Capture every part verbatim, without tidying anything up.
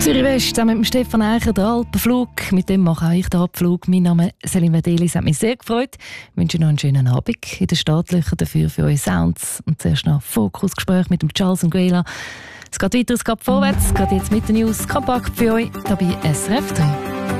Zürich West, mit dem Stefan Eicher, der Alpenflug. Mit dem mache ich den Abflug. Mein Name ist Selim Adeli, es hat mich sehr gefreut. Ich wünsche noch einen schönen Abend. In den Startlöchern dafür für eure Sounds. Und zuerst noch Fokusgespräch mit dem Charles Nguela. Es geht weiter, es geht vorwärts. Es geht jetzt mit den News kompakt für euch, hier bei S R F drei.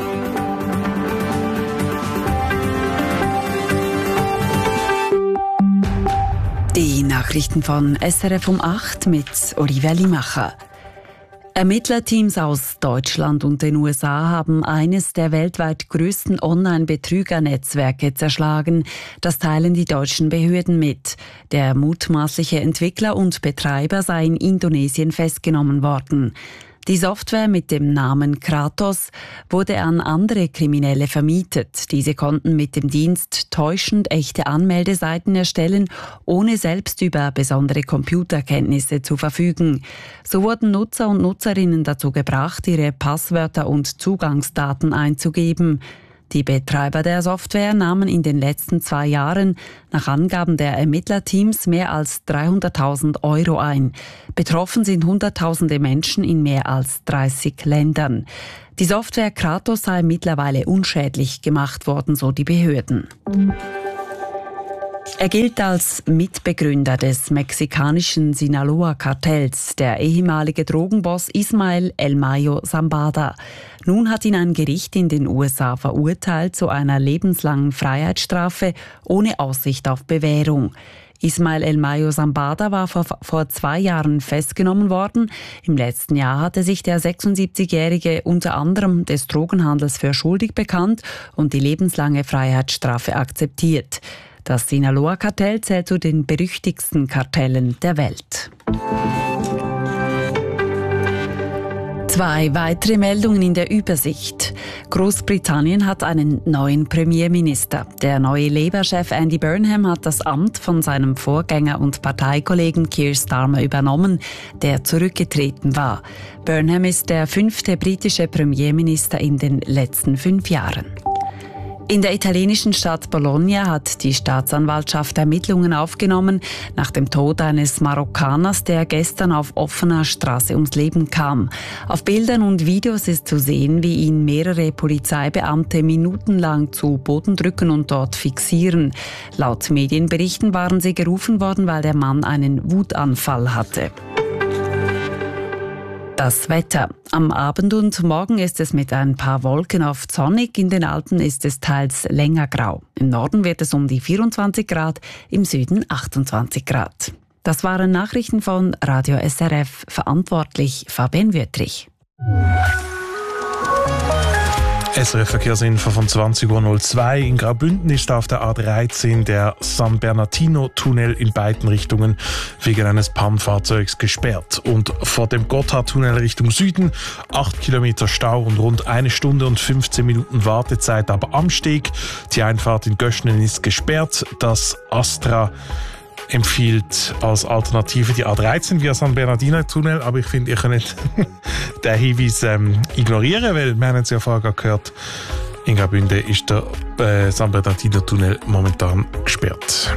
Die Nachrichten von S R F um acht mit Olivia Limacher. Ermittlerteams aus Deutschland und den U S A haben eines der weltweit größten Online-Betrügernetzwerke zerschlagen. Das teilen die deutschen Behörden mit. Der mutmaßliche Entwickler und Betreiber sei in Indonesien festgenommen worden. Die Software mit dem Namen Kratos wurde an andere Kriminelle vermietet. Diese konnten mit dem Dienst täuschend echte Anmeldeseiten erstellen, ohne selbst über besondere Computerkenntnisse zu verfügen. So wurden Nutzer und Nutzerinnen dazu gebracht, ihre Passwörter und Zugangsdaten einzugeben. Die Betreiber der Software nahmen in den letzten zwei Jahren nach Angaben der Ermittlerteams mehr als dreihunderttausend Euro ein. Betroffen sind Hunderttausende Menschen in mehr als dreißig Ländern. Die Software Kratos sei mittlerweile unschädlich gemacht worden, so die Behörden. Er gilt als Mitbegründer des mexikanischen Sinaloa-Kartells, der ehemalige Drogenboss Ismael El Mayo Zambada. Nun hat ihn ein Gericht in den U S A verurteilt zu einer lebenslangen Freiheitsstrafe ohne Aussicht auf Bewährung. Ismael El Mayo Zambada war vor, vor zwei Jahren festgenommen worden. Im letzten Jahr hatte sich der sechsundsiebzigjährige unter anderem des Drogenhandels für schuldig bekannt und die lebenslange Freiheitsstrafe akzeptiert. Das Sinaloa-Kartell zählt zu den berüchtigsten Kartellen der Welt. Zwei weitere Meldungen in der Übersicht. Großbritannien hat einen neuen Premierminister. Der neue Labour-Chef Andy Burnham hat das Amt von seinem Vorgänger und Parteikollegen Keir Starmer übernommen, der zurückgetreten war. Burnham ist der fünfte britische Premierminister in den letzten fünf Jahren. In der italienischen Stadt Bologna hat die Staatsanwaltschaft Ermittlungen aufgenommen nach dem Tod eines Marokkaners, der gestern auf offener Straße ums Leben kam. Auf Bildern und Videos ist zu sehen, wie ihn mehrere Polizeibeamte minutenlang zu Boden drücken und dort fixieren. Laut Medienberichten waren sie gerufen worden, weil der Mann einen Wutanfall hatte. Das Wetter. Am Abend und morgen ist es mit ein paar Wolken oft sonnig, in den Alpen ist es teils länger grau. Im Norden wird es um die vierundzwanzig Grad, im Süden achtundzwanzig Grad. Das waren Nachrichten von Radio S R F, verantwortlich Fabian Wüttrich. S R F-Verkehrsinfo von zwanzig Uhr null zwei. In Graubünden ist auf der A dreizehn der San Bernardino-Tunnel in beiden Richtungen wegen eines Pannenfahrzeugs gesperrt. Und vor dem Gotthardtunnel Richtung Süden acht Kilometer Stau und rund eine Stunde und fünfzehn Minuten Wartezeit aber am Steg. Die Einfahrt in Göschenen ist gesperrt. Das Astra empfiehlt als Alternative die A dreizehn via San Bernardino-Tunnel, aber ich finde, ihr könnt den Hinweis ähm, ignorieren, weil wir haben es ja vorher gehört, in Graubünden ist der äh, San Bernardino-Tunnel momentan gesperrt.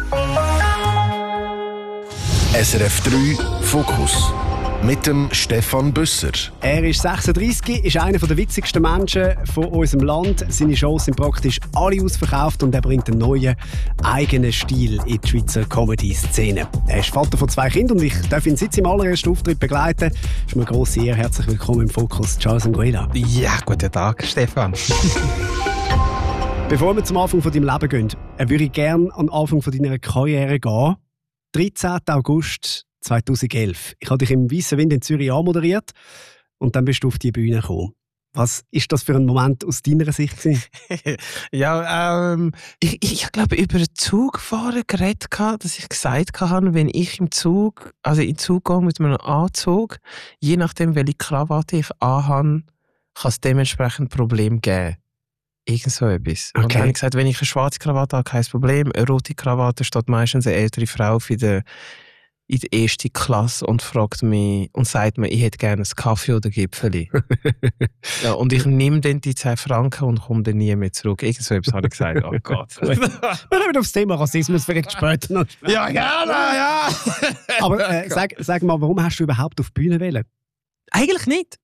S R F drei Fokus mit dem Stefan Büsser. Er ist sechsunddreissig, ist einer der witzigsten Menschen von unserem Land. Seine Shows sind praktisch alle ausverkauft und er bringt einen neuen, eigenen Stil in die Schweizer Comedy-Szene. Er ist Vater von zwei Kindern und ich darf ihn seit seinem allerersten Auftritt begleiten. Es ist mir eine grosse Ehre. Herzlich willkommen im Fokus, Charles Nguela. Ja, guten Tag, Stefan. Bevor wir zum Anfang von deinem Leben gehen, würde ich gerne an den Anfang von deiner Karriere gehen. dreizehnten August zweitausendelf. Ich habe dich im Weissen Wind in Zürich anmoderiert und dann bist du auf die Bühne gekommen. Was ist das für ein Moment aus deiner Sicht? ja, ähm, ich, ich glaube, über den Zugfahren geredet, dass ich gesagt habe, wenn ich im Zug, also in den Zug gehe mit einem Anzug, je nachdem, welche Krawatte ich anhabe, kann es dementsprechend Probleme geben. Irgend so etwas. Okay. Und dann habe ich gesagt, wenn ich eine schwarze Krawatte habe, kein Problem. Eine rote Krawatte steht meistens eine ältere Frau für die in der ersten Klasse und fragt mich und sagt mir, ich hätte gerne einen Kaffee oder Gipfeli. ja, und ich nehme dann die zehn Franken und komme dann nie mehr zurück. Irgend so etwas habe ich gesagt. Oh Gott. Wir kommen aufs Thema Rassismus vielleicht später noch. Ja, gerne, ja. Aber äh, sag, sag mal, warum hast du überhaupt auf die Bühne wählen? Eigentlich nicht.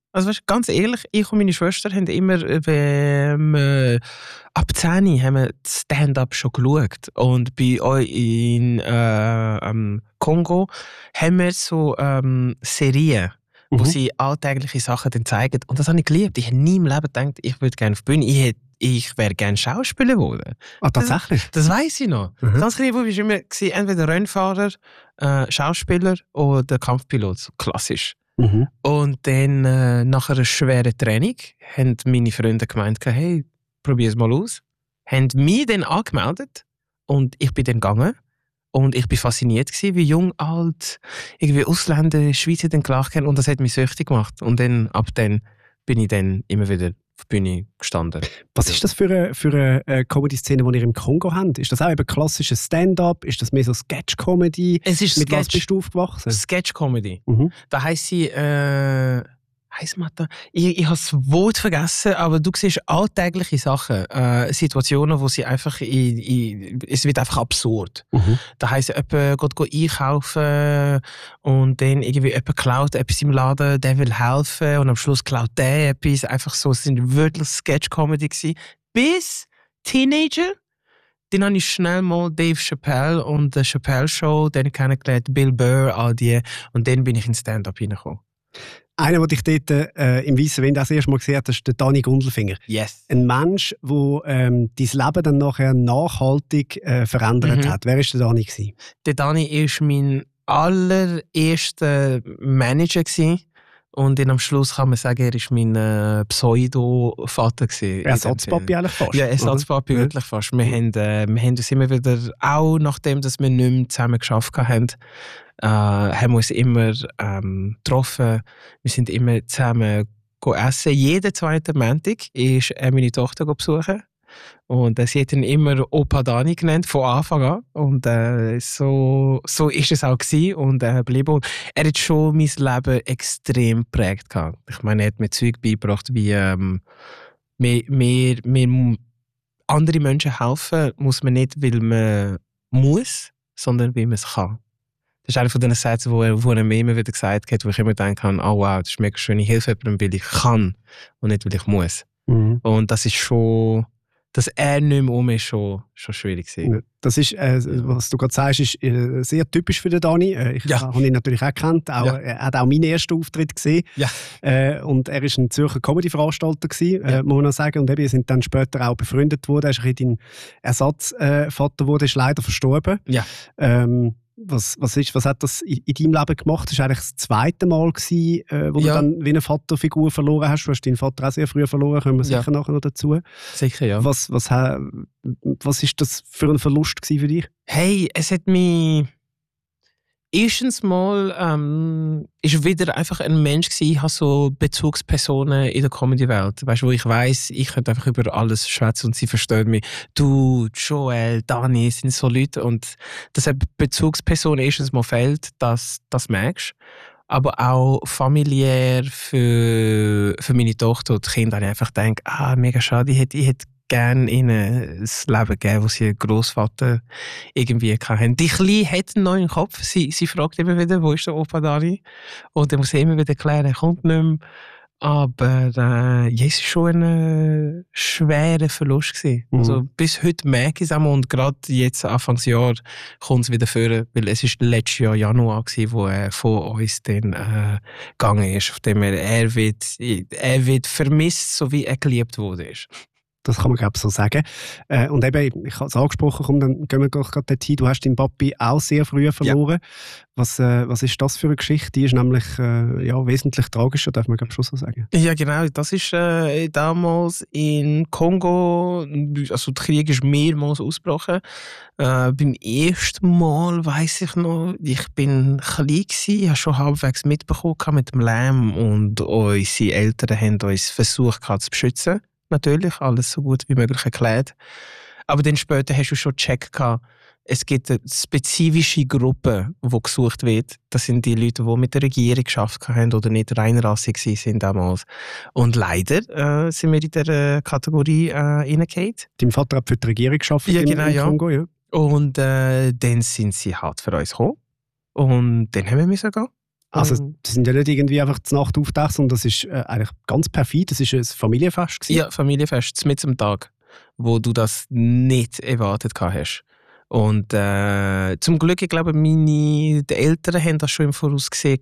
Also weißt, ganz ehrlich, ich und meine Schwester haben immer, wenn wir ab zehn haben wir Stand-up schon geschaut. Und bei euch in äh, ähm, Kongo haben wir so ähm, Serien, mhm. wo sie alltägliche Sachen dann zeigen. Und das habe ich geliebt. Ich habe nie im Leben gedacht, ich würde gerne auf die Bühne. Ich hätte Ich wäre gerne Schauspieler geworden. Ah, tatsächlich? Das, das weiss ich noch. Mhm. Ganz klein, wo war immer gewesen, entweder Rennfahrer, äh, Schauspieler oder Kampfpilot. So klassisch. Mhm. Und dann äh, nach einer schweren Training haben meine Freunde gemeint, hey, probier es mal aus. Haben mich dann angemeldet und ich bin dann gegangen. Und ich war fasziniert gewesen, wie jung, alt, irgendwie Ausländer, Schweizer dann gelacht haben. Und das hat mich süchtig gemacht. Und dann, ab dann bin ich dann immer wieder auf der Bühne gestanden. Was ist das für eine, für eine äh, Comedy-Szene, die ihr im Kongo habt? Ist das auch eben klassisches Stand-up? Ist das mehr so Sketch-Comedy? Es ist Mit Sketch. was bist du aufgewachsen? Sketch-Comedy. Mhm. Da heisst sie, äh, heisst man da? Ich, ich habe das Wort vergessen, aber du siehst alltägliche Sachen, äh, Situationen, wo sie einfach, in, in, es wird einfach absurd. Mhm. Da heisst jemand geht, geht einkaufen und dann irgendwie jemand klaut etwas im Laden, der will helfen und am Schluss klaut der etwas. Einfach so, es sind wirklich Sketch-Comedy gewesen. Bis Teenager. Dann habe ich schnell mal Dave Chappelle und die Chappelle Show, dann kennengelernt, Bill Burr, all die. Und dann bin ich in Stand-up hineingekommen. Einer, der dich dort äh, im Weissen Wind auch das erste Mal gesehen hat, ist der Dani Gundelfinger. Yes. Ein Mensch, der ähm, dein Leben dann nachher nachhaltig äh, verändert mhm. hat. Wer war der Dani gewesen? Der Dani war mein allererster Manager gewesen. Und dann am Schluss kann man sagen, er war mein äh, Pseudo-Vater. Ersatzpapi eigentlich fast. Ja, Ersatzpapi oder? Wirklich fast. Wir, mhm. haben, äh, wir haben uns immer wieder, auch nachdem dass wir nicht mehr zusammen gearbeitet haben, äh, haben wir uns immer ähm, getroffen. Wir sind immer zusammen essen. Jeden zweiten Montag ist er meine Tochter besuchen. Und äh, sie hat ihn immer Opa Dani genannt, von Anfang an. Und äh, so, so ist es auch gewesen und äh, geblieben. Und er hat schon mein Leben extrem geprägt. Ich meine, er hat mir Zeug beigebracht, wie ähm, mehr, mehr, mehr andere Menschen helfen muss man nicht, weil man muss, sondern weil man es kann. Das ist einer von den Sätzen, wo er, wo er mir immer wieder gesagt hat, wo ich immer denke, oh wow, das ist mega schön, ich helfe jemandem, weil ich kann und nicht, weil ich muss. Mhm. Und das ist schon... Dass er nicht mehr um ist, schon, schon schwierig war. Das ist, äh, was du gerade sagst, ist äh, sehr typisch für den Dani. Äh, ich ja. habe ihn natürlich auch gekannt. Auch, ja. Er hat auch meinen ersten Auftritt gesehen. Ja. Äh, und er war ein Zürcher Comedy-Veranstalter, gewesen, äh, ja. muss man noch sagen. Und eben, wir sind dann später auch befreundet worden. Er ist ein dein Ersatzvater geworden, ist leider verstorben. Ja. Ähm, Was, was, ist, was hat das in, in deinem Leben gemacht? Das war eigentlich das zweite Mal, gewesen, äh, wo ja. du dann wie eine Vaterfigur verloren hast. Du hast deinen Vater auch sehr früh verloren, kommen wir sicher ja. nachher noch dazu. Sicher, ja. Was, was, was ist das für ein Verlust für dich? Hey, es hat mich... Erstens mal ähm, ist wieder einfach ein Mensch gewesen. Ich habe so Bezugspersonen in der Comedy-Welt, weißt, wo ich weiss, ich könnte einfach über alles schwätzen und sie verstehen mich. Du, Joel, Dani, sind so Leute und dass eine Bezugsperson erstens mal fehlt, das, das merkst. Aber auch familiär für, für meine Tochter und die Kinder, habe ich einfach gedacht, ah, mega schade, ich hätte, ich hätte gerne ihnen das Leben geben, das sie einen Grossvater irgendwie hatten. Die Kleine hat einen neuen Kopf. Sie, sie fragt immer wieder, wo ist der Opa Dani? Und dann muss sie immer wieder erklären, er kommt nicht mehr. Aber äh, ja, es war schon ein schwerer Verlust gewesen. Mhm. Also, bis heute merke ich es einmal und gerade jetzt Anfangsjahr kommt es wieder vor, weil es ist letztes Jahr Januar gewesen, wo er von uns dann äh, gegangen ist, auf dem er, er, wird, er wird vermisst, so wie er geliebt wurde. Das kann man, glaube ich, so sagen. Äh, und eben, ich habe es angesprochen, komm, dann gehen wir gerade dorthin. Du hast deinen Papi auch sehr früh verloren. Ja. Was, äh, was ist das für eine Geschichte? Die ist nämlich äh, ja, wesentlich tragischer, darf man glaube ich schon so sagen. Ja, genau. Das ist äh, damals in Kongo, also der Krieg ist mehrmals ausgebrochen. Äh, beim ersten Mal weiss ich noch, ich bin klein gewesen, ich habe schon halbwegs mitbekommen mit dem Lärm und unsere Eltern haben uns versucht zu beschützen. Natürlich, alles so gut wie möglich erklärt. Aber dann später hast du schon gecheckt, es gibt eine spezifische Gruppe, die gesucht wird. Das sind die Leute, die mit der Regierung gearbeitet haben oder nicht reinrassig waren damals. Und leider äh, sind wir in dieser Kategorie äh, reingefallen. Dein Vater hat für die Regierung gearbeitet ja, genau, in Kongo, ja. Und äh, dann sind sie halt für uns gekommen. Und dann haben wir müssen gehen. Also das sind ja nicht irgendwie einfach zur Nacht aufgetaucht, sondern das ist äh, eigentlich ganz perfid. Das war ein Familienfest gewesen. Ja, Familienfest, mit am Tag, wo du das nicht erwartet hast. Und äh, zum Glück, ich glaube, meine die Eltern haben das schon im Voraus gesehen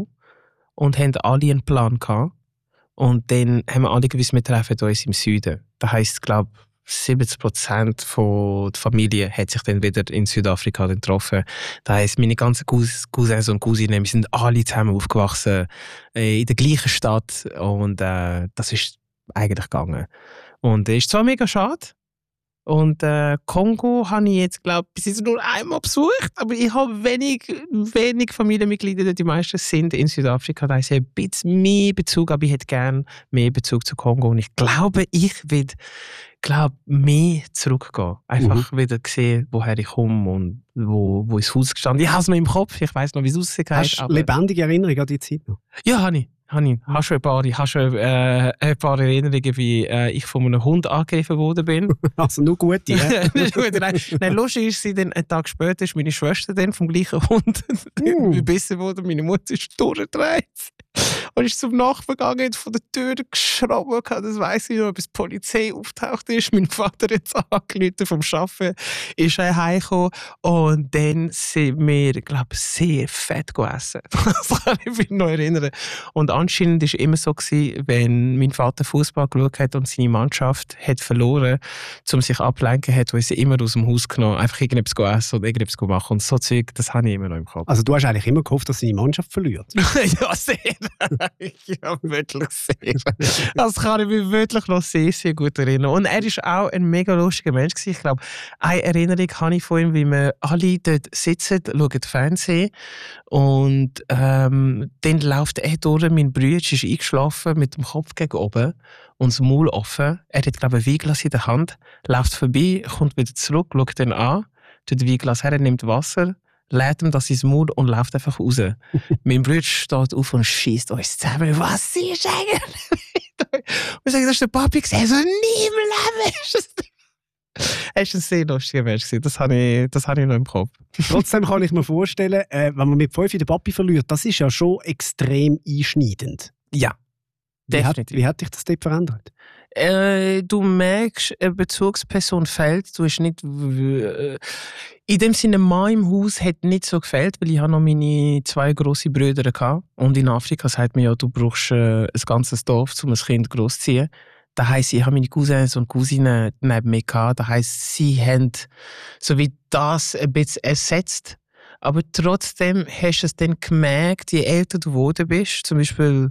und haben alle einen Plan gehabt. Und dann haben wir alle gewusst, wir treffen uns im Süden. Das heisst, ich glaube, siebzig Prozent von der Familie hat sich dann wieder in Südafrika dann getroffen. Das heisst, meine ganzen Cousins und Cousinen, wir sind alle zusammen aufgewachsen, äh, in der gleichen Stadt. Und äh, das ist eigentlich gegangen. Und es ist zwar mega schade. Und äh, Kongo habe ich jetzt, glaube ich, bis jetzt nur einmal besucht, aber ich habe wenig, wenig Familienmitglieder, die meisten sind in Südafrika. Da ist ein bisschen mehr Bezug, aber ich hätte gerne mehr Bezug zu Kongo. Und ich glaube, ich werde glaube, mehr zurückgehen. Einfach mhm. wieder sehen, woher ich komme und wo, wo ist Haus gestanden. Ich habe es noch im Kopf, ich weiss noch, wie es aussieht. Hast du lebendige Erinnerungen an die Zeit noch? Ja, habe ich. Habe ich. Hast schon ein paar, ich habe schon äh, ein paar Erinnerungen, wie äh, ich von einem Hund angegriffen worden bin. Also nur gute, ja? Nein, nein, lustig ist, sie dann, einen Tag später ist meine Schwester dann vom gleichen Hund uh. gebissen worden. Meine Mutter ist durchgedreht. Und ist zum Nachbarn gegangen, von der Tür geschraubt. Das weiss ich noch, bis die Polizei auftaucht ist. Mein Vater hat es angerufen vom Arbeiten, ist er heimgekommen. Und dann sind wir, glaube ich, sehr fett gegessen. Das kann ich mich noch erinnern. Und anscheinend war es immer so, gewesen, wenn mein Vater Fußball geschaut hat und seine Mannschaft hat verloren, um sich abzulenken, hat, weil sie immer aus dem Haus genommen, einfach irgendetwas essen oder irgendetwas machen. Und so Zeug, das habe ich immer noch im Kopf. Also du hast eigentlich immer gehofft, dass seine Mannschaft verliert? Ja, sehr. Ja, wirklich sehr. Das kann ich mich wirklich noch sehr, sehr gut erinnern. Und er war auch ein mega lustiger Mensch. Ich glaube, eine Erinnerung habe ich von ihm, wie wir alle dort sitzen, schauen Fernsehen und ähm, dann läuft er durch, mein Bruder ist eingeschlafen mit dem Kopf gegen oben und das Maul offen. Er hat, glaube ich, ein Weinglas in der Hand, läuft vorbei, kommt wieder zurück, schaut dann an, tut das Weinglas her, nimmt Wasser, lädt ihm das ins Maul und läuft einfach raus. Mein Bruder steht auf und schießt uns zusammen. Was ist eigentlich? Und sagt, das ist der Papi gesehen. So, nie im Leben ist es. Er war ein sehr lustiger Mensch. Das habe ich, das habe ich noch im Kopf. Trotzdem kann ich mir vorstellen, äh, wenn man mit fünf den Papi verliert, das ist ja schon extrem einschneidend. Ja, definitiv. Wie hat, wie hat dich das dort verändert? Äh, du merkst, eine Bezugsperson fehlt. Du hast nicht... Äh, in dem Sinne, Mann im Haus hat nicht so gefällt, weil ich habe noch meine zwei grosse Brüder hatte. Und in Afrika sagt man ja, du brauchst äh, ein ganzes Dorf, um ein Kind großzuziehen. Das heisst, ich habe meine Cousins und Cousinen neben mir gehabt. Das heisst, sie haben so wie das ein bisschen ersetzt. Aber trotzdem hast du es dann gemerkt, je älter du geworden bist, zum Beispiel,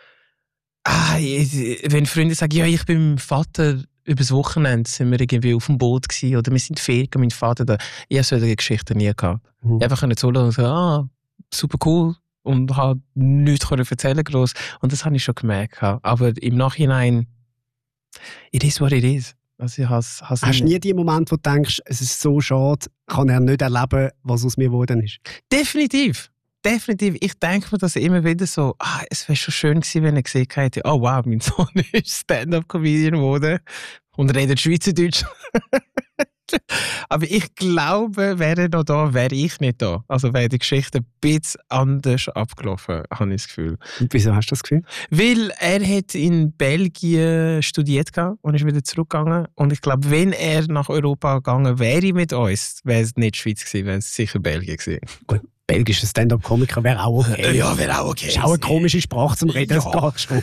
ah, wenn Freunde sagen, ja, ich bin mit meinem Vater übers Wochenende sind wir irgendwie auf dem Boot gewesen, oder wir sind Ferien, mein Vater da. Ich habe solche Geschichten nie gehabt. Mhm. Ich einfach zuhören und sagen, ah, super cool. Und habe nichts erzählen gross. Und das habe ich schon gemerkt. Aber im Nachhinein, it is what it is. Also ich has, has Hast du nie den Moment, wo du denkst, es ist so schade, kann er nicht erleben, was aus mir geworden ist? Definitiv. Definitiv. Ich denke mir das immer wieder so, ah, es wäre schon schön gewesen, wenn er gesehen hätte, oh wow, mein Sohn ist Stand-up-Comedian geworden und redet Schweizerdeutsch. Aber ich glaube, wäre er noch da, wäre ich nicht da. Also wäre die Geschichte ein bisschen anders abgelaufen, habe ich das Gefühl. Und wieso hast du das Gefühl? Weil er hat in Belgien studiert und ist wieder zurückgegangen. Und ich glaube, wenn er nach Europa gegangen wäre mit uns, wäre es nicht Schweiz gewesen, wäre es sicher Belgien gewesen. Gut. Belgischer Stand-up-Komiker wäre auch okay. Ja, wäre auch okay. Ist auch eine komische Sprache zum Reden, das ja. Schon.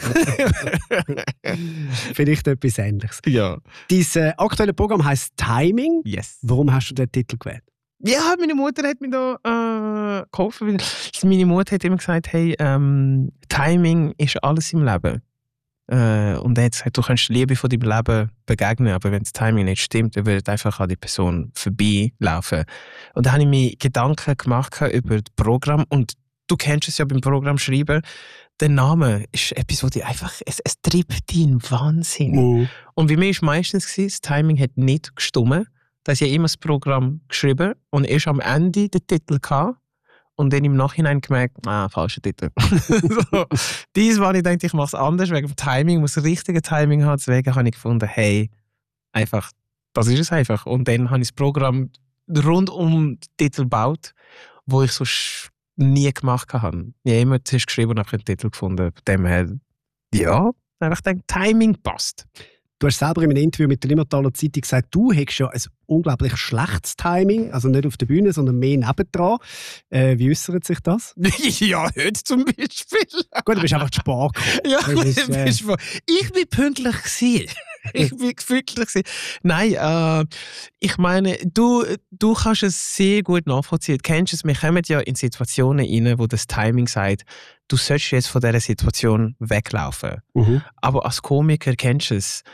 Vielleicht etwas Ähnliches. Ja. Dein äh, aktuelle Programm heisst Timing. Yes. Warum hast du den Titel gewählt? Ja, meine Mutter hat mir da äh, geholfen. Weil meine Mutter hat immer gesagt, hey, ähm, Timing ist alles im Leben. Äh, und er hat gesagt, du kannst die Liebe von deinem Leben begegnen, aber wenn das Timing nicht stimmt, dann wird einfach an die Person vorbeilaufen. Und da habe ich mir Gedanken gemacht über das Programm. Und du kennst es ja beim Programm schreiben. Der Name ist etwas, das dich einfach, es, es treibt dich in Wahnsinn. Uh. Und wie mir ist meistens gewesen, das Timing hat nicht gestimmt. Da ist ja immer das Programm geschrieben und erst am Ende den Titel gehabt. Und dann im Nachhinein gemerkt, ah, falscher Titel. So. Diesmal, ich dachte, ich mache es anders, wegen dem Timing, muss das richtige Timing haben. Deswegen habe ich gefunden, hey, einfach, das ist es einfach. Und dann habe ich das Programm rund um den Titel gebaut, wo ich so nie gemacht habe. Ich habe immer zuerst geschrieben und habe einen Titel gefunden. Von dem her, ja, einfach denke, Timing passt. Du hast selber in einem Interview mit der Limmertaler Zeitung gesagt, du hättest ja ein unglaublich schlechtes Timing, also nicht auf der Bühne, sondern mehr nebendran. Äh, wie äußert sich das? Ja, heute zum Beispiel. Gut, du bist einfach zu spät gekommen. Ja, Das ist, äh, ich bin pünktlich gewesen. Ich bin pünktlich gewesen. Nein, äh, ich meine, du, du kannst es sehr gut nachvollziehen. Du kennst es, wir kommen ja in Situationen rein, wo das Timing sagt, du sollst jetzt von dieser Situation weglaufen. Mhm. Aber als Komiker kennst du es.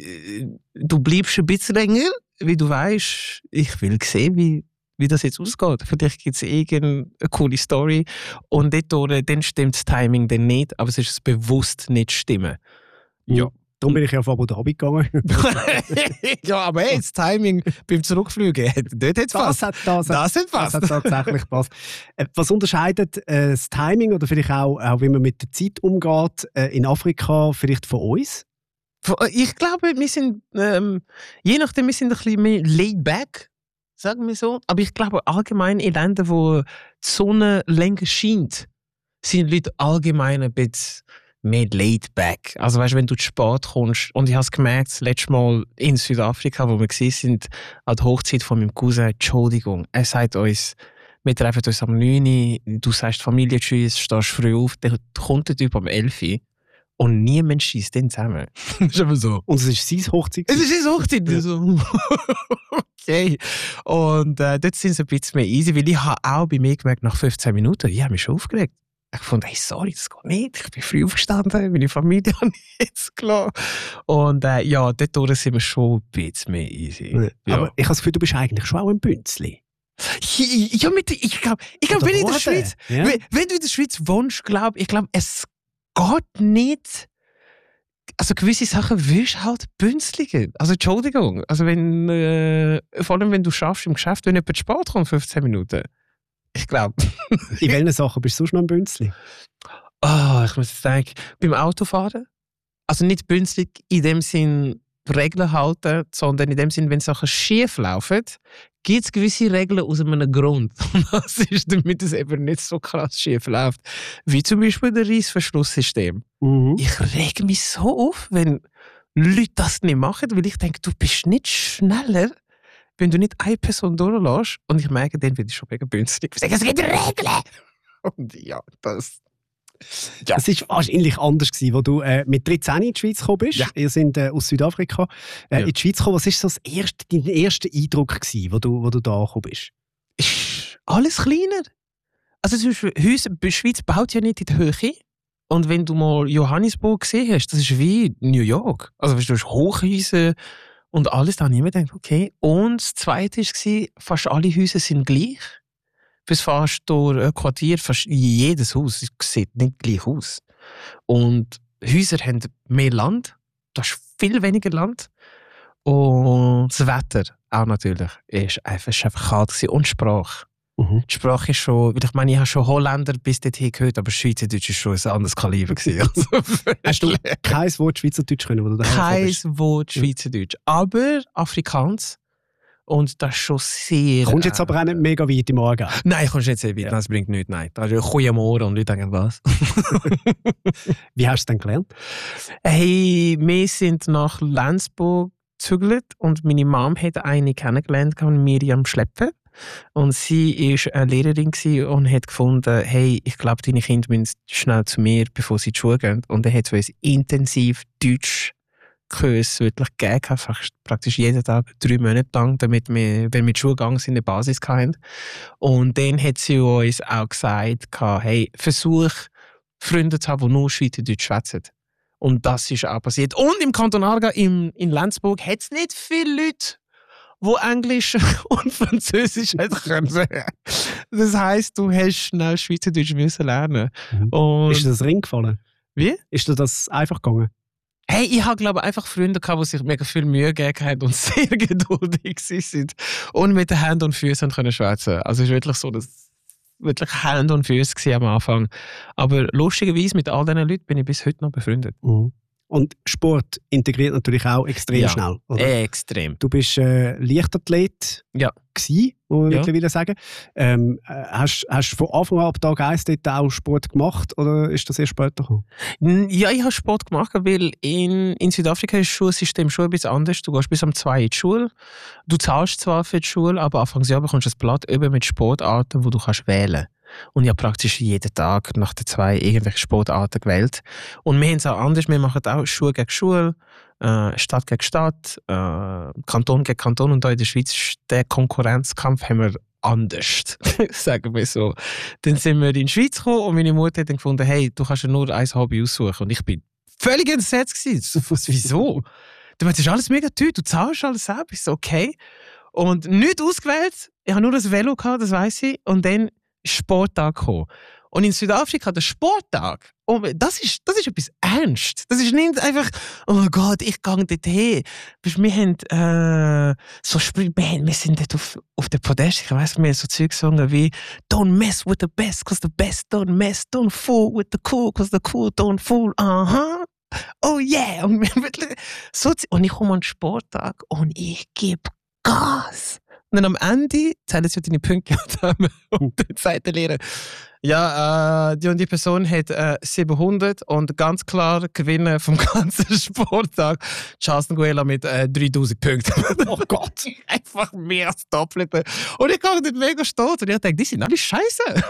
Du bleibst ein bisschen länger, wie du weißt, ich will sehen, wie, wie das jetzt ausgeht. Vielleicht gibt es irgendeine coole Story und dort, dann stimmt das Timing dann nicht, aber es ist bewusst nicht stimmen. Ja. Darum bin ich ja auf Abu Dhabi gegangen. Ja, aber hey, das Timing beim Zurückfliegen, dort hat es Das fast. hat, das, Das hat fast. das hat tatsächlich gepasst. Äh, Was unterscheidet äh, das Timing oder vielleicht auch, auch, wie man mit der Zeit umgeht, äh, in Afrika vielleicht von uns? Ich glaube, wir sind, ähm, je nachdem, wir sind ein bisschen mehr laid back, sagen wir so. Aber ich glaube, allgemein in Ländern, wo die Sonne länger scheint, sind Leute allgemein ein bisschen mehr laid back. Also weißt, wenn du zu spät kommst, und ich habe es gemerkt, das letzte Mal in Südafrika, wo wir waren, sind an der Hochzeit von meinem Cousin, Entschuldigung, er sagt uns, wir treffen uns am neun Uhr, du sagst Familie tschüss, stehst früh auf, dann kommt der Typ um elf Uhr und niemand schießt den zusammen. Das ist aber so. Und es ist sein Hochzeit. Es ist seine Hochzeit. Ja. So. Okay. Und äh, dort sind sie ein bisschen mehr easy, weil ich habe auch bei mir gemerkt, nach fünfzehn Minuten, ich habe mich schon aufgeregt. Ich fand, hey, sorry, das geht nicht. Ich bin früh aufgestanden, meine Familie habe ich jetzt gelassen. Und äh, ja, dort sind wir schon ein bisschen mehr easy. Ja. Ja. Aber ich habe das Gefühl, du bist eigentlich schon auch ein Bünzli. Ja, mit, ich glaube, ich glaub, Oder wenn, in der wurde. Schweiz, Ja. wenn, wenn du in der Schweiz wohnst, glaube ich, glaub, es geht nicht. Also gewisse Sachen willst du halt bünzligen. Also Entschuldigung. Also wenn, äh, vor allem wenn du schaffst im Geschäft, wenn jemand spät kommt, fünfzehn Minuten. Ich glaube. In welchen Sachen bist du sonst noch ein Bünzli? Oh, ich muss jetzt denken, beim Autofahren. Also nicht bünzlig in dem Sinn Regeln halten, sondern in dem Sinn, wenn Sachen schief laufen, gibt es gewisse Regeln aus einem Grund. Und das ist, damit es eben nicht so krass schief läuft. Wie zum Beispiel das Reissverschlusssystem. Mhm. Ich rege mich so auf, wenn Leute das nicht machen, weil ich denke, du bist nicht schneller, wenn du nicht eine Person durchlässt. Und ich merke, dann werde ich schon wegen bünzlig. Ich sage, es gibt Regeln! Und ja, das... Ja. Es war wahrscheinlich anders, gewesen, als du äh, mit dreizehn in die Schweiz gekommen bist. Ja. Ihr seid äh, aus Südafrika äh, Ja. in die Schweiz gekommen. Was war so das erste, dein erster Eindruck, gewesen, wo du, wo du da gekommen bist? Ist alles kleiner. Also zum Beispiel, Häuser, die Schweiz baut ja nicht in die Höhe. Und wenn du mal Johannesburg gesehen hast, das ist wie New York. Also weißt du, du hast Hochhäuser und alles. Da habe ich mir gedacht, okay. Und das Zweite war, fast alle Häuser sind gleich. Bis fast durch ein Quartier, fast jedes Haus sieht nicht gleich aus. Und Häuser haben mehr Land. Du hast viel weniger Land. Und das Wetter auch natürlich. ist einfach, ist einfach kalt gewesen. Und die Sprache. Mhm. Die Sprache ist schon, weil ich meine, ich habe schon Holländer bis dorthin gehört, aber Schweizerdeutsch war schon ein anderes Kaliber gewesen. Also, Hast du kein Wort Schweizerdeutsch können, wo du daher kein gekommen bist? Wort Schweizerdeutsch. Aber Afrikaans. Und das ist schon sehr... Kommst jetzt aber auch nicht mega weit im Morgen. Nein, ich komme nicht sehr weit. Ja. Das bringt nichts. Nein. Da ist ein Goeiemorgen und Leute denken, was? Wie hast du es denn gelernt? Hey, wir sind nach Lenzburg gezügelt und meine Mom hat eine kennengelernt, Miriam Schlepper. Und sie war eine Lehrerin und hat gefunden, hey, ich glaube, deine Kinder müssen schnell zu mir, bevor sie in die Schule gehen. Und dann hat sie uns intensiv Deutsch Kurs wirklich gegeben, fast praktisch jeden Tag, drei Monate lang, damit wir, wenn wir in die Schule gegangen sind, eine Basis hatten. Und dann hat sie uns auch gesagt, hey, versuch, Freunde zu haben, die nur Schweizerdeutsch schwätzen. Und das ist auch passiert. Und im Kanton Aargau, in, in Lenzburg, hat es nicht viele Leute, die Englisch und Französisch hätten können. Das heisst, du hast schnell Schweizerdeutsch müssen lernen. Mhm. Und Ist dir das Ring gefallen? wie? Ist dir das einfach gegangen? Hey, ich habe glaube einfach Freunde gehabt, die sich mega viel Mühe gegeben haben und sehr geduldig sind und mit den Händen und Füßen können schwätzen. Also es war wirklich so, dass wirklich Hände und Füße am Anfang. Aber lustigerweise mit all diesen Leuten bin ich bis heute noch befreundet. Mhm. Und Sport integriert natürlich auch extrem ja, schnell. Oder? Extrem. Du bist äh, Leichtathlet ja. gewesen, muss man ja. mittlerweile sagen. Ähm, hast du von Anfang an ab Tag eins dort auch Sport gemacht oder ist das erst später gekommen? Ja, ich habe Sport gemacht, weil in, in Südafrika ist das Schulsystem schon ein bisschen anders. Du gehst bis um zwei in die Schule. Du zahlst zwar für die Schule, aber Anfangsjahr bekommst du ein Blatt über mit Sportarten, wo du kannst wählen kannst. Und ich habe praktisch jeden Tag nach den zwei irgendwelche Sportarten gewählt. Und wir haben es auch anders. Wir machen auch Schule gegen Schule, äh, Stadt gegen Stadt, äh, Kanton gegen Kanton. Und da in der Schweiz ist der Konkurrenzkampf haben wir anders, sagen wir so. Dann sind wir in die Schweiz gekommen und meine Mutter hat dann gefunden, hey, du kannst ja nur ein Hobby aussuchen. Und ich bin völlig entsetzt gewesen. Wieso? Das ist alles mega teuer, du zahlst alles ab. Ich so, okay. Und nicht ausgewählt. Ich habe nur das Velo gehabt, das weiss ich. Und dann Sporttag gekommen. Und in Südafrika der Sporttag, oh, das ist, das ist etwas ernst. Das ist nicht einfach, oh Gott, ich gehe dort hin. Wir haben, äh, so Sprich, wir sind dort auf, auf der Podest, ich weiss, wir haben so Zeug gesungen wie Don't mess with the best, cause the best don't mess. Don't fool with the cool, cause the cool don't fool. Aha. Oh yeah. Und, wir, so, und ich komme an den Sporttag und ich gebe Gas. Und dann am Ende zählen sie deine Punkte und dann sagt der Lehrer, ja, äh, die und die Person hat äh, siebenhundert und ganz klar gewinnen vom ganzen Sporttag Charles Nguela mit äh, dreitausend Punkten. Oh Gott, einfach mehr als Doppelte. Und ich kam dort mega stolz und ich dachte, die sind alle scheiße.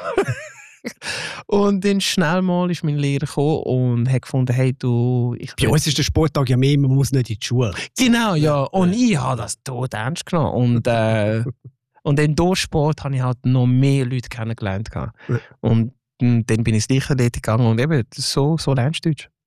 Und dann schnell mal ist mein Lehrer gekommen und hat gefunden, hey du... Ich Bei uns ist der Sporttag ja mehr, man muss nicht in die Schule. Genau, ja. Und ich habe das tot ernst genommen. Und, äh, und dann durch Sport habe ich halt noch mehr Leute kennengelernt. Und dann bin ich ins Leichtathletik gegangen und eben so, so lernst du Deutsch.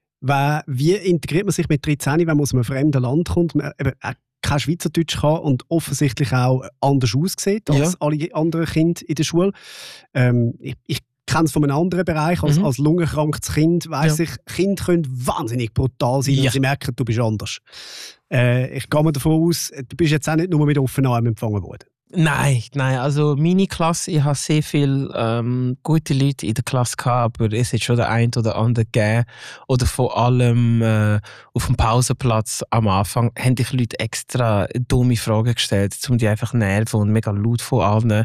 Wie integriert man sich mit dreizehn, wenn man aus einem fremden Land kommt? Man eben kein Schweizerdeutsch kann und offensichtlich auch anders aussieht als ja. alle anderen Kinder in der Schule. Ähm, ich ich kenne es von einem anderen Bereich. Als, mhm. als lungenkrankes Kind weiss ja. ich, Kinder können wahnsinnig brutal sein, ja. wenn sie merken, du bist anders. Äh, ich gehe mal davon aus, du bist jetzt auch nicht nur mit offenen Armen empfangen worden. Nein, nein, also meine Klasse, ich habe sehr viele ähm, gute Leute in der Klasse gehabt, aber es hat schon der eine oder andere gegeben. Oder vor allem äh, auf dem Pausenplatz am Anfang haben dich Leute extra dumme Fragen gestellt, um die einfach nerven und mega laut von allen.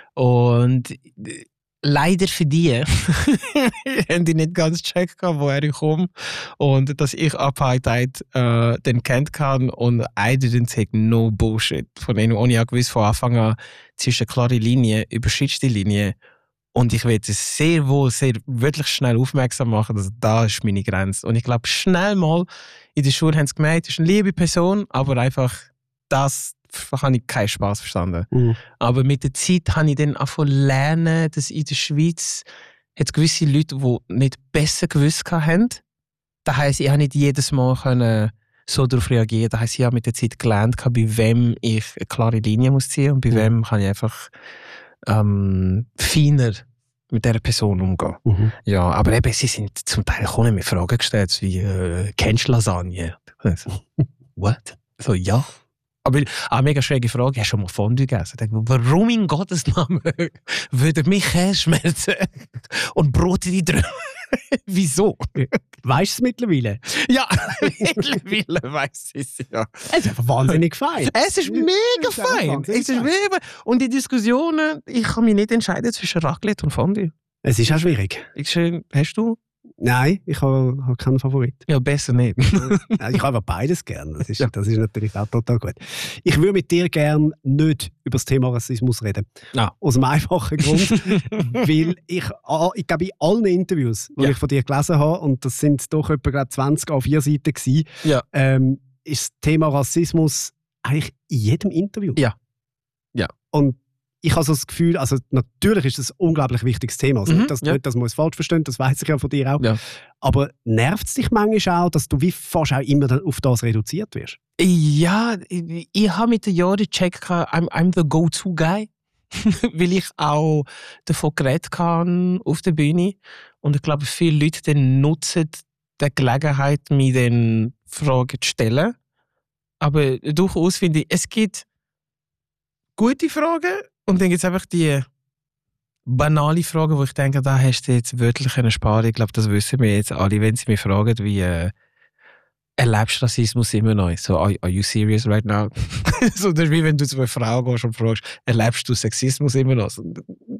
Und äh, leider für die haben die nicht ganz gecheckt, woher ich komme und dass ich Apartheid äh, dann kennt kann und I didn't take no bullshit von denen. Und ich habe gewusst von Anfang an, es ist eine klare Linie, überschreitest die Linie und ich werde sehr wohl, sehr wirklich schnell aufmerksam machen, dass da ist meine Grenze. Und ich glaube, schnell mal in der Schule haben sie gemerkt, es ist eine liebe Person, aber einfach das habe ich keinen Spass verstanden. Mhm. Aber mit der Zeit habe ich dann angefangen zu lernen, dass in der Schweiz hat gewisse Leute, die nicht besser gewusst haben. Das heisst, ich habe nicht jedes Mal können so darauf reagieren. Das heisst, ich habe mit der Zeit gelernt, bei wem ich eine klare Linie muss ziehen und bei mhm. wem kann ich einfach ähm, feiner mit dieser Person umgehen. Mhm. Ja, aber eben, sie sind zum Teil auch nicht mehr Fragen gestellt, wie äh, «Kennst du Lasagne?» «What?» So, ja. Aber eine mega schräge Frage, hast du schon mal Fondue gegessen? Ich denke, warum in Gottes Namen würde mich Käse schmelzen und Brot in die Drüben? Wieso? Weißt du es mittlerweile? Ja, mittlerweile weiss ich es, ja. Es ist einfach wahnsinnig fein. Es ist mega es ist fein. Es ist mega. Und die Diskussionen, ich kann mich nicht entscheiden zwischen Raclette und Fondue. Es ist auch schwierig. Ich, hast du? Nein, ich habe, habe keinen Favorit. Ja, besser nicht. Ich habe aber beides gern. Das ist, ja. das ist natürlich auch total gut. Ich würde mit dir gerne nicht über das Thema Rassismus reden. Ah. Aus einem einfachen Grund, weil ich, ich glaube, in allen Interviews, die ja. ich von dir gelesen habe, und das sind doch etwa zwanzig A vier Seiten gewesen, ja. ähm, ist das Thema Rassismus eigentlich in jedem Interview. Ja. ja. Und ich habe so das Gefühl, also natürlich ist das ein unglaublich wichtiges Thema. Also mhm, nicht, dass, ja. nicht, dass man es falsch versteht, das weiss ich ja von dir auch. Ja. Aber nervt es dich manchmal auch, dass du wie fast auch immer auf das reduziert wirst? Ja, ich, ich habe mit den Jahren gecheckt, I'm, I'm the go-to-guy. Weil ich auch davon geredet habe auf der Bühne. Und ich glaube, viele Leute dann nutzen die Gelegenheit, mir dann Fragen zu stellen. Aber durchaus finde ich, es gibt gute Fragen, und dann gibt es einfach die banale Fragen, wo ich denke, da hast du jetzt wirklich eine Sparen. Ich glaube, das wissen wir jetzt alle, wenn sie mich fragen, wie, äh, erlebst du Rassismus immer noch? So, are, are you serious right now? So, das ist wie wenn du zu einer Frau gehst und fragst, erlebst du Sexismus immer noch? So,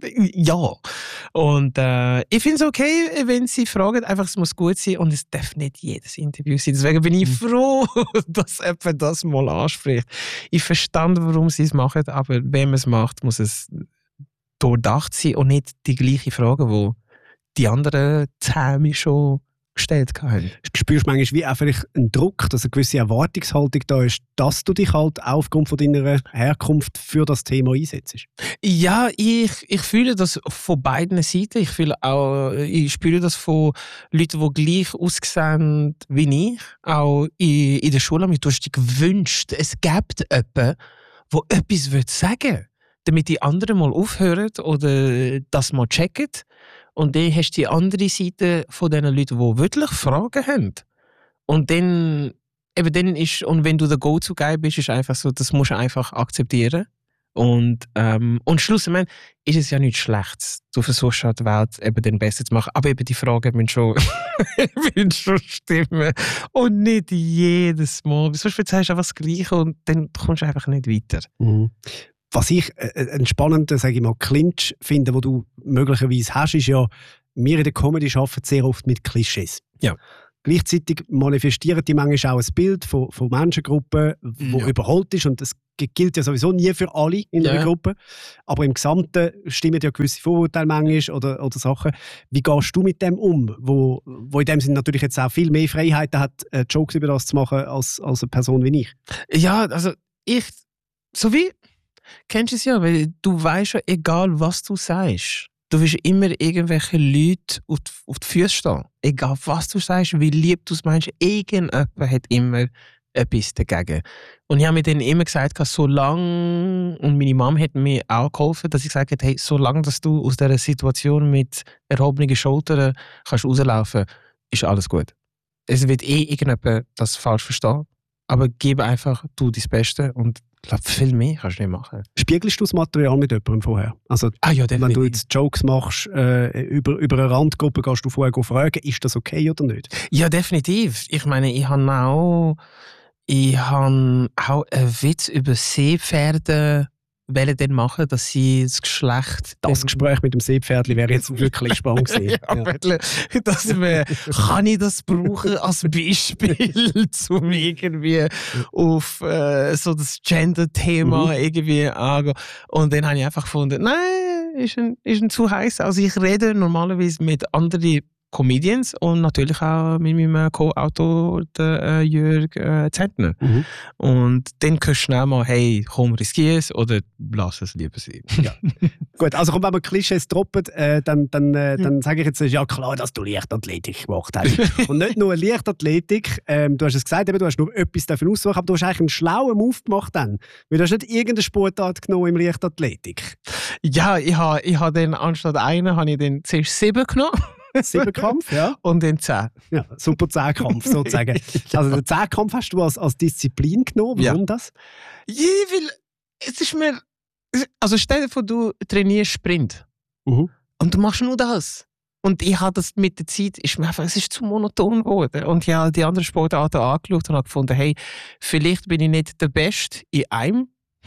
ja. Und äh, ich finde es okay, wenn sie fragen, einfach es muss gut sein und es darf nicht jedes Interview sein. Deswegen bin ich froh, dass jemand das mal anspricht. Ich verstand, warum sie es machen, aber wenn man es macht, muss es durchdacht sein und nicht die gleiche Frage, die die anderen zehn schon gestellt haben. Spürst du manchmal wie auch vielleicht einen Druck, dass eine gewisse Erwartungshaltung da ist, dass du dich halt aufgrund von deiner Herkunft für das Thema einsetzt? Ja, ich, ich fühle das von beiden Seiten. Ich fühle auch, ich spüre das von Leuten, die gleich aussehen wie ich. Auch in, in der Schule habe ich dich gewünscht, es gibt jemanden, der etwas sagen will, damit die anderen mal aufhören oder das mal checken. Und dann hast du die andere Seite von den Leuten, die wirklich Fragen haben. Und dann, eben dann ist, und wenn du der Go-To-Guy bist, ist einfach so, das musst du einfach akzeptieren. Und, ähm, und schlussendlich ist es ja nichts Schlechtes. Du versuchst halt die Welt eben den Besten zu machen. Aber eben die Fragen müssen schon, müssen schon stimmen. Und nicht jedes Mal. Sonst erzählst du einfach das Gleiche und dann kommst du einfach nicht weiter. Mhm. Was ich äh, einen spannenden, sage ich mal, Clinch finde, den du möglicherweise hast, ist ja, wir in der Comedy arbeiten sehr oft mit Klischees. Ja. Gleichzeitig manifestieren die manchmal auch ein Bild von, von Menschengruppen, das Ja. überholt ist. Und das gilt ja sowieso nie für alle in Ja. einer Gruppe. Aber im Gesamten stimmen ja gewisse Vorurteile manchmal oder, oder Sachen. Wie gehst du mit dem um, wo, wo in dem Sinne natürlich jetzt auch viel mehr Freiheiten hat, äh, Jokes über das zu machen, als, als eine Person wie ich? Ja, also ich, so wie, kennst du es ja, weil du weißt ja, egal was du sagst, du wirst immer irgendwelche Leute auf die, auf die Füße stehen. Egal was du sagst, wie lieb du es meinst, irgendjemand hat immer etwas dagegen. Und ich habe mir dann immer gesagt, solange, und meine Mom hat mir auch geholfen, dass ich gesagt habe, hey, solange dass du aus dieser Situation mit erhobenen Schultern kannst rauslaufen, ist alles gut. Es wird eh irgendjemand das falsch verstehen, aber gib einfach du dein Beste und ich glaube, viel mehr kannst du nicht machen. Spiegelst du das Material mit jemandem vorher? Also, Ah ja, wenn definitiv. du jetzt Jokes machst, äh, über, über eine Randgruppe, gehst du vorher fragen, ist das okay oder nicht? Ja, definitiv. Ich meine, ich habe auch, ich habe auch einen Witz über Seepferde wollen dann machen, dass sie das Geschlecht... Das dann- Gespräch mit dem Seepferdli wäre jetzt wirklich spannend gewesen. ja, ja. Dass wir, kann ich das brauchen als Beispiel, um irgendwie auf äh, so das Gender-Thema Mhm. irgendwie angehen. Und dann habe ich einfach gefunden, nein, ist ein, ist ein zu heiß. Also ich rede normalerweise mit anderen Comedians und natürlich auch mit meinem Co-Autor, der äh, Jörg äh, Zentner. Mhm. Und dann kannst du schnell mal, hey, komm, riskier es oder lass es lieber sein. Ja. Gut, also komm, wenn wir Klischees droppen, äh, dann, dann, äh, dann sage ich jetzt, es ist ja klar, dass du Leichtathletik gemacht hast. Und nicht nur Leichtathletik, ähm, du hast es gesagt, eben, du hast nur etwas davon aussuchen, aber du hast eigentlich einen schlauen Move gemacht dann. Weil du hast nicht irgendeine Sportart genommen im Leichtathletik. Ja, ich habe ich ha dann anstatt einen, habe ich dann zuerst sieben genommen. Siebenkampf, ja. Und dann zehn. Ja, super Zehnkampf sozusagen. Also den Zehnkampf hast du als, als Disziplin genommen, warum Ja. das? Ja, weil es ist mir... Also stell dir vor, du trainierst Sprint. Mhm. Und du machst nur das. Und ich habe das mit der Zeit, ist mir einfach, es ist zu monoton geworden. Und ich habe die anderen Sportarten angeschaut und habe gefunden, hey, vielleicht bin ich nicht der Beste in einem.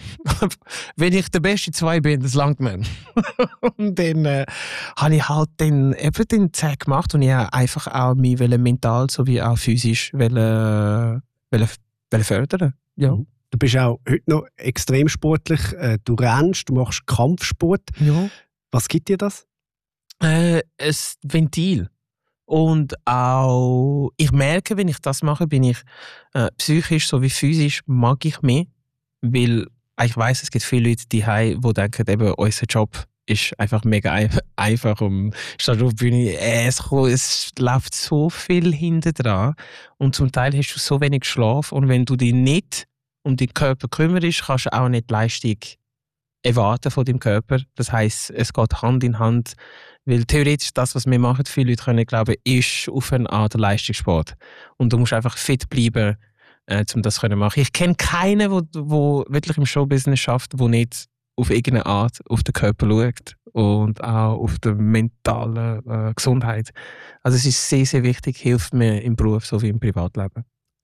Wenn ich der Beste in zwei bin, das langt mir. Und dann äh, habe ich halt den, eben den Zeit gemacht und ich habe einfach auch mich mental sowie auch physisch wollen, äh, wollen, wollen fördern. Ja. Mhm. Du bist auch heute noch extrem sportlich. Äh, Du rennst, du machst Kampfsport. Ja. Was gibt dir das? Äh, ein Ventil. Und auch, ich merke, wenn ich das mache, bin ich äh, psychisch sowie physisch, mag ich mehr. Weil ich weiss, es gibt viele Leute, die, die denken, eben, unser Job ist einfach mega ein, einfach. Und statt auf der Bühne, äh, es, es läuft so viel hinten dran. Und zum Teil hast du so wenig Schlaf. Und wenn du dich nicht um deinen Körper kümmerst, kannst du auch nicht die Leistung erwarten von deinem Körper. Das heisst, es geht Hand in Hand. Weil theoretisch das, was wir machen, viele Leute können glauben, ist auf eine Art Leistungssport. Und du musst einfach fit bleiben, äh, um das zu machen. Ich kenne keinen, der wo, wo wirklich im Showbusiness schafft, der nicht auf irgendeine Art auf den Körper schaut und auch auf die mentale äh, Gesundheit. Also es ist sehr, sehr wichtig, hilft mir im Beruf sowie im Privatleben.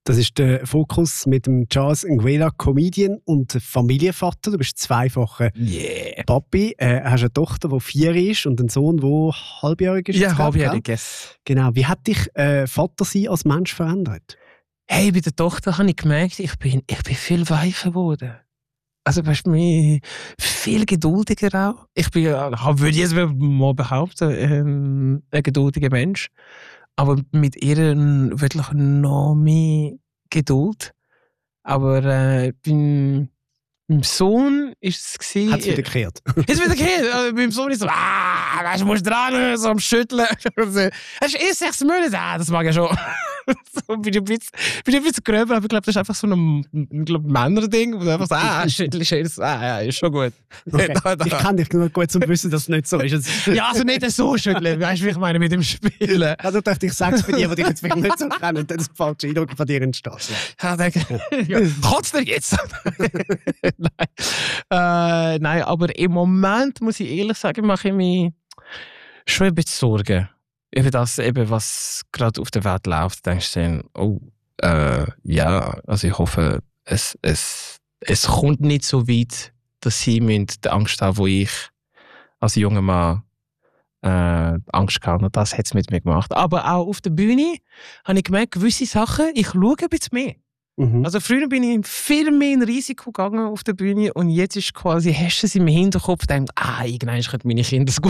Das ist der Fokus mit dem Charles Nguela, Comedian und Familienvater. Du bist zweifacher Yeah. Papi. Äh, hast eine Tochter, die vier ist und einen Sohn, der halbjährig ist. Ja, jetzt, glaub ich, halbjährig. gell? Yes. Genau. Wie hat dich äh, Vater sein als Mensch verändert? Hey, bei der Tochter habe ich gemerkt, ich bin, ich bin viel weicher geworden. Also, weißt du, mir viel geduldiger auch. Ich bin, würde ich jetzt mal behaupten, ähm, ein geduldiger Mensch. Aber mit ihr wirklich noch mehr Geduld. Aber äh, beim, beim Sohn ist es gewesen... Hat es wieder gekehrt? Ist wieder gekehrt. Also, beim Sohn ist so, ah, weißt du, musst dran, so am Schütteln. Hast du eh sechs Monate? Ah, das mag ich schon. So, bin ich ein bisschen, bin ich ein bisschen gröber, aber ich glaube, das ist einfach so ein, ein glaub, Männerding, wo du einfach so, ah, schüttelst jedes, ah, ja, ist schon gut. Okay. Da, da. Ich kann dich nur gut zum Wissen, dass es nicht so ist. Ja, also nicht so schütteln, weißt du, wie ich meine, mit dem Spielen. Also dachte ich, sage es für die, die dich jetzt vielleicht nicht so kennen, dann ist der falsche Eindruck von dir entsteht. Ja, denke, ja, kotzt dir jetzt? Nein. Äh, nein, aber im Moment, muss ich ehrlich sagen, mache ich mir schon ein bisschen Sorgen. Über das, eben, was gerade auf der Welt läuft, denkst du dann, oh, äh, ja, also ich hoffe, es, es, es kommt nicht so weit, dass sie die Angst haben, die ich als junger Mann äh, Angst hatte. Und das hat es mit mir gemacht. Aber auch auf der Bühne habe ich gemerkt, gewisse Sachen, ich schaue ein bisschen mehr. Mhm. Also früher bin ich viel mehr in Risiko gegangen auf der Bühne und jetzt ist quasi, hast du es im Hinterkopf, denkst, ah, irgendwann können meine Kinder es gut